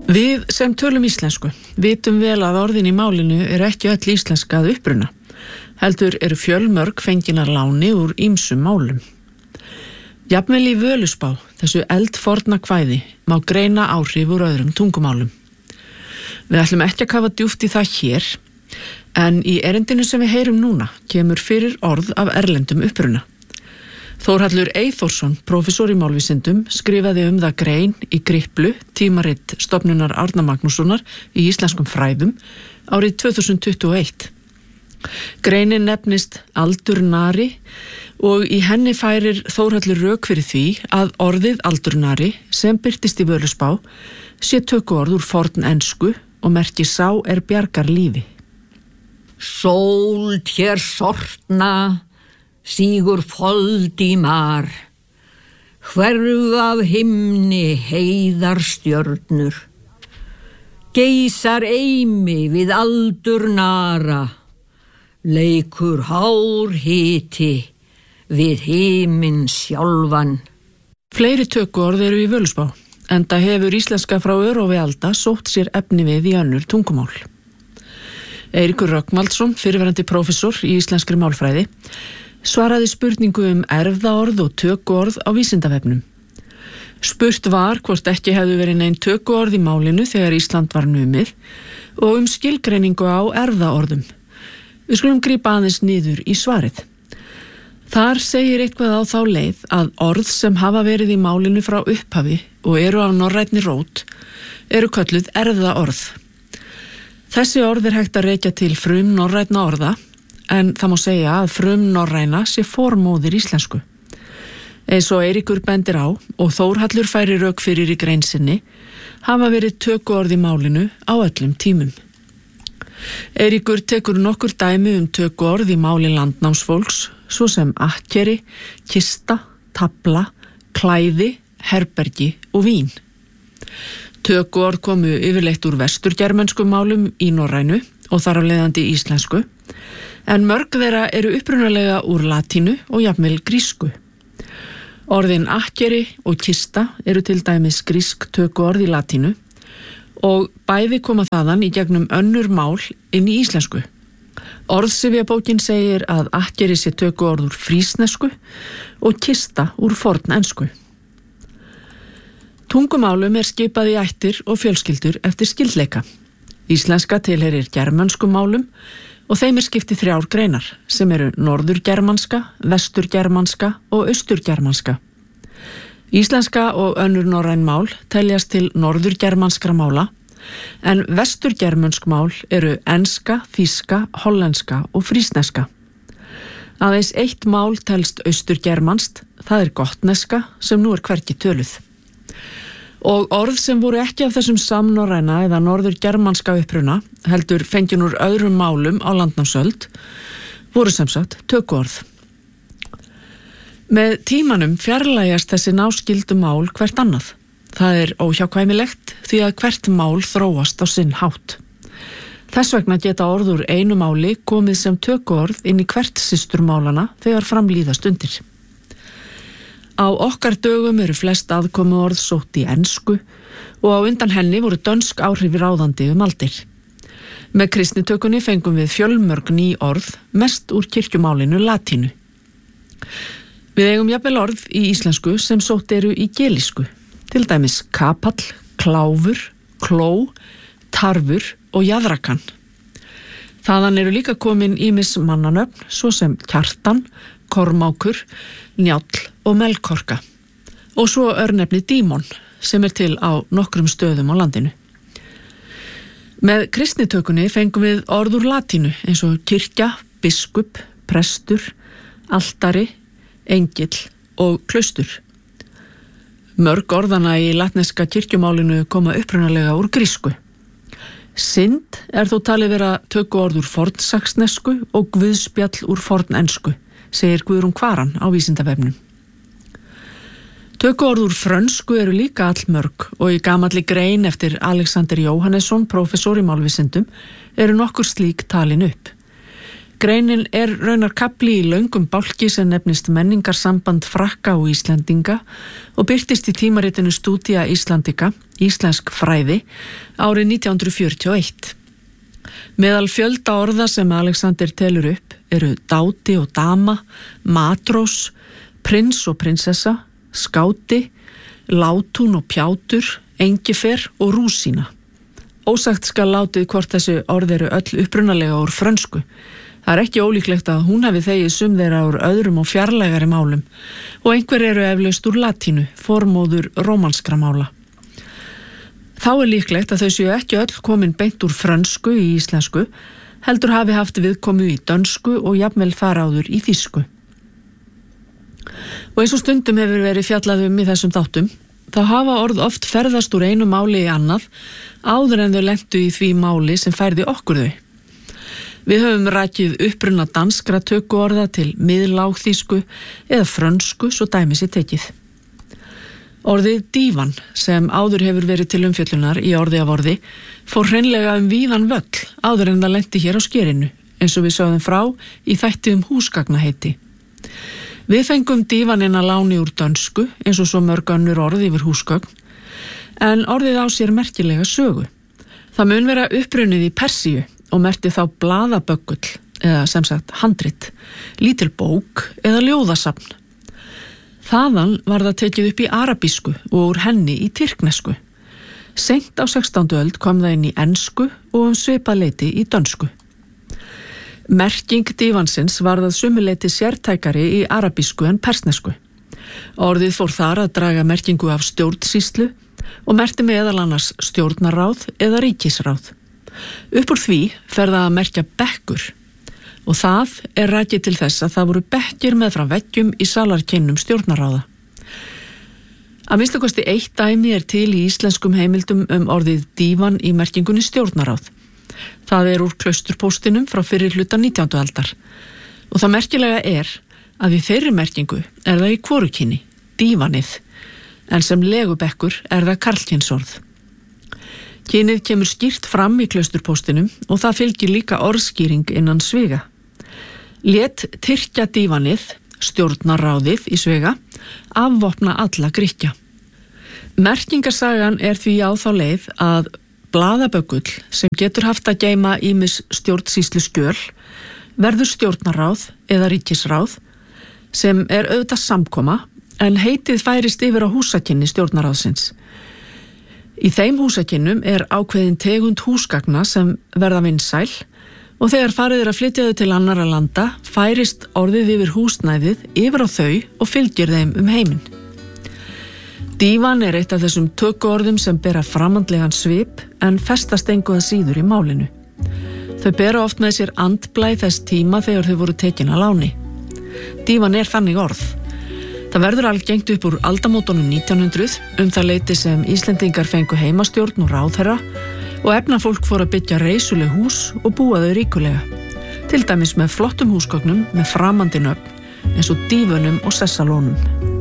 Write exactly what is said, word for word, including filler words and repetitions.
Við sem tölum íslensku vitum vel að orðin í málinu eru ekki öll íslenska að uppruna. Heldur eru fjölmörg fenginar láni úr ýmsum málum. Jafnvel í Völuspá, þessu eldforna kvæði, má greina áhrif úr öðrum tungumálum. Við ætlum ekki að kafa djúpt í það hér, en í erindinu sem við heyrum núna kemur fyrir orð af erlendum uppruna. Þórhallur Eyþórsson, prófessor í málvísindum, skrifaði um það grein í Griplu, tímarit stofnunar Árna Magnússonar í íslenskum fræðum, árið tvö þúsund tuttugu og eitt. Greinin nefnist Aldurnari og í henni færir Þórhallur rök fyrir því að orðið Aldurnari, sem birtist í Völuspá, sé tökuorð úr fornensku og merki sá er bjargar lífi. Sól tér sortna, sígur fold í mar, hverf af himni heiðar stjörnur, geisar eimi við aldurnara, leikur hár hiti við himinn sjálfan. Fleiri tökuorð eru í Völuspá, enda hefur íslenska frá örófi alda sótt sér efni við í önnur tungumál. Eiríkur Rögnvaldsson, fyrrverandi prófessor í íslenskri málfræði, svaraði spurningu um erfðaorð og tökuorð á Vísindavefnum. Spurt var hvort ekki hefðu verið nein tökuorð í málinu þegar Ísland var numið og um skilgreiningu á erfðaorðum. Við skulum grípa aðeins niður í svarið. Þar segir eitthvað á þá leið að orð sem hafa verið í málinu frá upphafi og eru af norrænni rót eru kölluð erfðaorð. Þessi orð er hægt að rekja til frum norrænna orða, en það má segja að frum norræna sé formóðir íslensku. Eins og Eiríkur bendir á og Þórhallur færi rök fyrir í grein sinni, hafa verið tökuorð í málinu á öllum tímum. Eiríkur tekur nokkur dæmi um tökuorð í máli landnámsfólks, svo sem akkeri, kista, tafla, klæði, herbergi og vín. Tökuorð komu yfirleitt úr vesturgermönskum málum í norrænu og þar af leiðandi íslensku, en mörg þeirra eru upprunalega úr latínu og jafnvel grísku. Orðin akkeri og kista eru til dæmis grísk tökuorð í latínu og bæði koma þaðan í gegnum önnur mál inn í íslensku. Orðsifjabókin segir að akkeri sé tökuorð úr frísnesku og kista úr fornensku. Tungumálum er skipað í ættir og fjölskyldur eftir skyldleika. Íslenska tilheyrir germönskum málum og þeim er skiptið þrjár greinar sem eru norðurgermanska, vesturgermanska og austurgermanska. Íslenska og önnur norræn mál teljast til norðurgermanskra mála, en vesturgermönsk mál eru enska, þýska, hollenska og frísneska. Aðeins eitt mál telst austurgermanst, það er gotneska sem nú er hvergi töluð. Og orð sem voru ekki af þessum samnorræna eða norðurgermanska uppruna, heldur fengin úr öðrum málum á landnámsöld, voru sem sagt tökuorð. Með tímanum fjarlægjast þessi náskyldu mál hvert annað. Það er óhjákvæmilegt því að hvert mál þróast á sinn hátt. Þess vegna geta orð úr einu máli komið sem tökuorð inn í hvert systurmálana þegar framlíða stundir. Á okkar dögum eru flest aðkomu orð sótt í ensku og á undan henni voru dönsk áhrif ráðandi um aldir. Með kristnitökunni fengum við fjölmörg ný orð, mest úr kirkjumálinu latínu. Við eigum jafnvel orð í íslensku sem sótt eru í gelísku, til dæmis kapall, kláfur, kló, tarfur og jaðrakan. Þaðan eru líka komin ýmis mannanöfn, svo sem Kjartan, Kormákur, Njáll og Melkorka. Og svo örnefni Dímon, sem er til á nokkrum stöðum á landinu. Með kristnitökunni fengum við orð úr latínu eins og kirkja, biskup, prestur, altari, engill og klaustur. Mörg orðana í latneska kirkjumálinu koma upprunalega úr grísku. Synd er þó talið vera tökuorð úr fornsaxnesku og guðspjall úr fornensku, segir Guðrún Kvaran á Vísindavefnum. Tökuorð úr frönsku eru líka allmörg og í gamalli grein eftir Alexander Jóhannesson, prófessor í málvísindum, eru nokkur slík talin upp. Greinin er raunar kafli í löngum bálki sem nefnist menningarsamband Frakka og Íslendinga og birtist í tímaritinu Studia Islandica, íslensk fræði, árið nítján hundruð fjörutíu og eitt. Meðal fjölda orða sem Alexander telur upp eru dáti og dama, matrós, prins og prinsessa, skáti, látún og pjátur, engifer og rúsína. Ósagt skal látið hvort þessi orð eru öll upprunalega úr frönsku. Það er ekki ólíklegt að hún hafi þegið sum þeirra úr öðrum og fjarlægari málum og einhver eru eflaust úr latínu, formóður rómanskra mála. Þá er líklegt að þau séu ekki öll komin beint úr frönsku í íslensku, heldur hafi haft viðkomu í dönsku og jafnvel þar áður í þýsku. Og eins og stundum hefur verið fjallað um í þessum þáttum, þá hafa orð oft ferðast úr einu máli í annað áður en þau lentu í því máli sem færði okkur þau. Við höfum rakið uppruna danskra tökuorða til miðlágþýsku eða frönsku svo dæmi sé tekið. Orðið dívan sem áður hefur verið til umfjöllunar í orði af orði fór hreinlega um víðan völl áður en það lenti hér á skerinu eins og við sögðum frá í þætti um húsgagnaheiti. Við fengum dívaninn að láni úr dönsku eins og svo mörg önnur orð yfir húsgögn en orðið á sér merkilega sögu. Það mun vera upprunnið í Persíu og merkti þá blaðaböggull eða sem sagt handrit, lítil bók eða ljóðasafn. Þaðan var það tekið upp í arabísku og úr henni í tyrknesku. Seint á sextándu öld kom það inn í ensku og um svipað leyti í dönsku. Merking dívansins var það sumuleyti sértækari í arabísku en persnesku. Orðið fór þar að draga merkingu af stjórnsýslu og merkti meðal annars stjórnarráð eða ríkisráð. Upp úr því fer það að merkja bekkur og það er rakið til þess að það voru bekkir með frá veggjum í salarkynnum stjórnarráða. Að minnsta kosti eitt dæmi er til í íslenskum heimildum um orðið dívan í merkingunni stjórnarráð. Það er úr klausturpóstinum frá fyrri hluta nítjándu aldar og það merkilega er að í þeirri merkingu er það í hvorugkynni, dívanið, en sem legubekkur er það karlkynsorð. Kynið kemur skýrt fram í klausturpóstinum og það fylgir líka orðskýring innan Svega. Lét Tyrkja dívanið, stjórnarráðið í Svega, afvopna alla Grikkja. Merkingarsagan er því á þá leið að blaðaböggull sem getur haft að geyma ýmis stjórnsýslu skjöl verður stjórnarráð eða ríkisráð sem er auðvitað samkoma en heitið færist yfir á húsakynni stjórnarráðsins. Í þeim húsakynnum er ákveðin tegund húsgagna sem verða vinsæl og þegar farið er að flytja þau til annarra landa færist orðið yfir húsnæðið yfir á þau og fylgir þeim um heiminn. Dívan er eitt af þessum tökuorðum sem bera framandlegan svip en festast engu að síður í málinu. Þau bera oft með sér andblæ þess tíma þegar þau voru tekin að láni. Dívan er þannig orð. Það verður algengt upp úr aldamótunum nítján hundruð um það leyti sem Íslendingar fengu heimastjórn og ráðherra og efnafólk fór að byggja reisuleg hús og búa þau ríkulega. Til dæmis með flottum húsgögnum með framandi nöfn eins og dífunum og sessalónum.